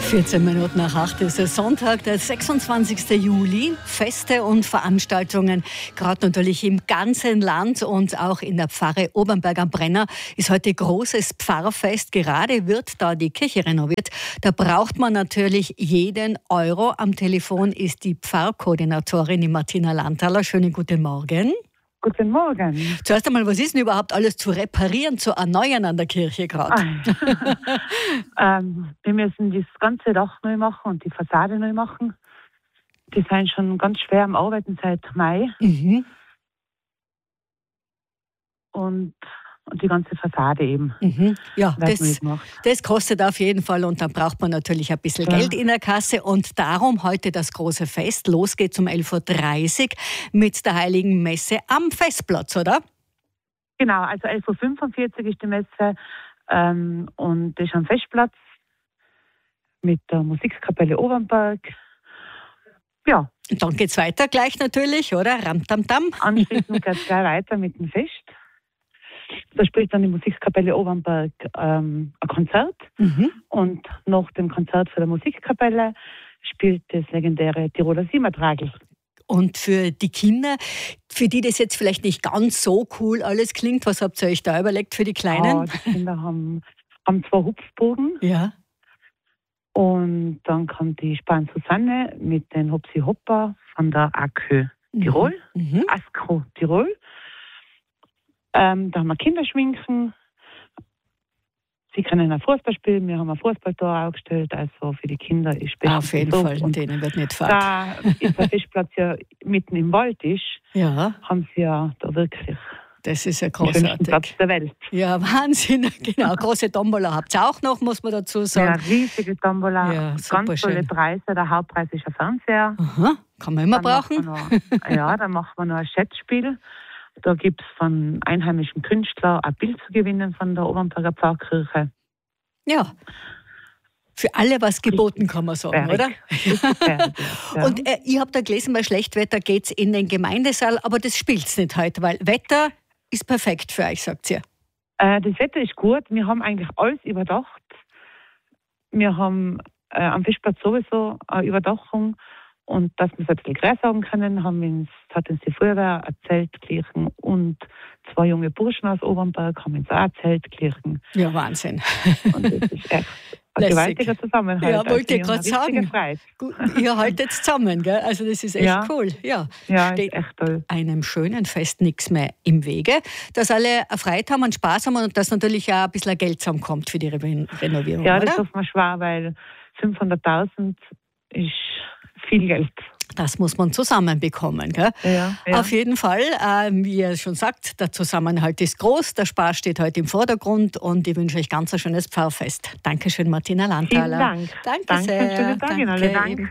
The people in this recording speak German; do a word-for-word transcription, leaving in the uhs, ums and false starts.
vierzehn Minuten nach acht ist es Sonntag, der sechsundzwanzigsten Juli. Feste und Veranstaltungen, gerade natürlich im ganzen Land und auch in der Pfarre Obernberg am Brenner ist heute großes Pfarrfest. Gerade wird da die Kirche renoviert. Da braucht man natürlich jeden Euro. Am Telefon ist die Pfarrkoordinatorin, die Martina Landthaler. Schönen guten Morgen. Guten Morgen. Zuerst einmal, was ist denn überhaupt alles zu reparieren, zu erneuern an der Kirche gerade? ähm, wir müssen das ganze Dach neu machen und die Fassade neu machen. Die sind schon ganz schwer am Arbeiten seit Mai. Mhm. Und, und die ganze Fassade eben. Mhm. Ja, das, das, das kostet auf jeden Fall und dann braucht man natürlich ein bisschen ja. Geld in der Kasse und darum heute das große Fest. Los geht's um elf Uhr dreißig mit der Heiligen Messe am Festplatz, oder? Genau, also elf Uhr fünfundvierzig ist die Messe ähm, und das ist am Festplatz mit der Musikkapelle Obernberg. Ja. Und dann geht's weiter gleich natürlich, oder? Ramtamtam. Anschließend geht's gleich weiter mit dem Fest. Da spielt dann die Musikkapelle Obernberg ähm, ein Konzert. Mhm. Und nach dem Konzert für die Musikkapelle spielt das legendäre Tiroler Siebentragel. Und für die Kinder, für die das jetzt vielleicht nicht ganz so cool alles klingt, was habt ihr euch da überlegt für die Kleinen? Oh, die Kinder haben, haben zwei Hupfbogen. Ja. Und dann kommt die Span Susanne mit den Hopsi Hopper von der A K Ö Tirol, mhm. Askro Tirol. Ähm, da haben wir Kinderschminken. Sie können ein Fußball spielen. Wir haben ein Fußballtor aufgestellt. Also für die Kinder ist es auf jeden Fall, und denen wird nicht fad. Da ist der Fischplatz ja mitten im Wald ist, ja. haben sie ja da wirklich das ist ja großartig. Den schönsten Platz der Welt. Ja, Wahnsinn. Genau, große Tombola habt ihr auch noch, muss man dazu sagen. Ja, riesige Tombola. Ja, ganz tolle schön. Preise. Der Hauptpreis ist ein Fernseher. Aha, kann man immer dann brauchen. Noch, ja, dann machen wir noch ein Schätzspiel. Da gibt es von einheimischen Künstlern ein Bild zu gewinnen von der Obernberger Pfarrkirche. Ja, für alle was geboten, kann man sagen, oder? Fertig, ja. Und äh, ich habe da gelesen, bei Schlechtwetter geht es in den Gemeindesaal, aber das spielt es nicht heute, weil Wetter ist perfekt für euch, sagt ihr. Äh, das Wetter ist gut, wir haben eigentlich alles überdacht. Wir haben äh, am Fischplatz sowieso eine Überdachung. Und dass wir es ein bisschen größer sagen können, haben uns, hat uns die Feuerwehr ein Zelt geliehen und zwei junge Burschen aus Obernberg haben uns auch ein Zelt geliehen. Ja, Wahnsinn. Und das ist echt ein gewaltiger Zusammenhalt. Ja, wollte ich also, gerade sagen. Gut, ihr haltet zusammen, gell? Also das ist echt ja. cool. Ja, ja steht ist echt toll. Einem schönen Fest nichts mehr im Wege. Dass alle Freude haben und Spaß haben und dass natürlich auch ein bisschen Geld zusammenkommt für die Re- Renovierung, Ja, oder? das hoffen wir schwer, weil fünfhunderttausend ist viel Geld. Das muss man zusammenbekommen. Gell? Ja, ja. Auf jeden Fall, äh, wie ihr schon sagt, der Zusammenhalt ist groß, der Spaß steht heute im Vordergrund und ich wünsche euch ganz ein schönes Pfarrfest. Dankeschön, Martina Landthaler. Vielen Dank. Danke Danke, sehr. schönen Tag Ihnen alle. Danke.